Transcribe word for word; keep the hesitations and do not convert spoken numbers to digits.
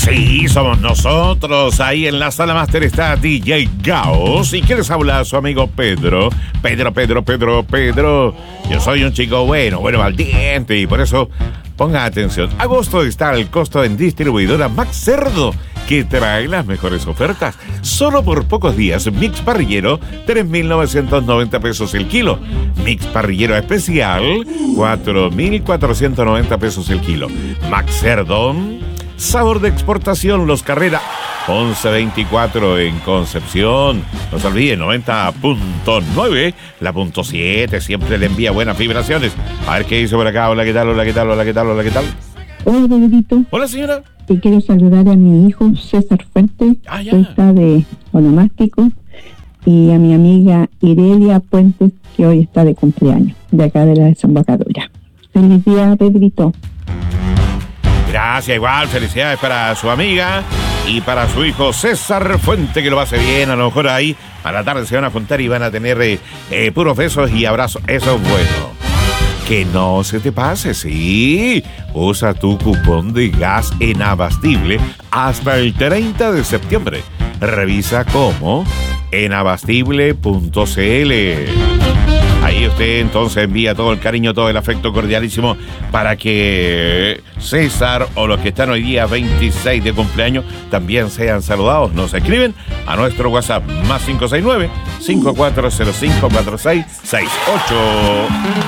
Sí, somos nosotros. Ahí en la sala máster está D J Gauss. ¿Y quieres hablar a su amigo Pedro? Pedro, Pedro, Pedro, Pedro. Yo soy un chico bueno, bueno, valiente. Y por eso, ponga atención. Agosto está al costo en distribuidora Max Cerdo, que trae las mejores ofertas. Solo por pocos días, Mix Parrillero, tres mil novecientos noventa pesos el kilo. Mix Parrillero Especial, cuatro mil cuatrocientos noventa pesos el kilo. Max Cerdo, sabor de exportación, Los Carrera, once veinticuatro en Concepción. No se olvide, noventa punto nueve, la punto siete, siempre le envía buenas vibraciones. A ver qué dice por acá. Hola, ¿qué tal? Hola, ¿qué tal? Hola, ¿qué tal? Hola, ¿qué tal? Hola, Pedrito. Hola, señora. Te quiero saludar a mi hijo César Fuentes, Ah, ya. que está de onomástico, y a mi amiga Irelia Puentes, que hoy está de cumpleaños, de acá de la desembocadura. Feliz día, Pedrito. Gracias, igual, felicidades para su amiga y para su hijo César Fuente, que lo pase bien. A lo mejor ahí a la tarde se van a juntar y van a tener eh, eh, puros besos y abrazos. Eso es bueno. Que no se te pase, sí. Usa tu cupón de gas en Abastible hasta el treinta de septiembre. Revisa cómo en abastible punto c l. Ahí usted entonces envía todo el cariño, todo el afecto cordialísimo para que César o los que están hoy día veintiséis de cumpleaños también sean saludados. Nos escriben a nuestro WhatsApp más cinco seis nueve, cinco cuatro cero cinco, cuatro seis seis ocho.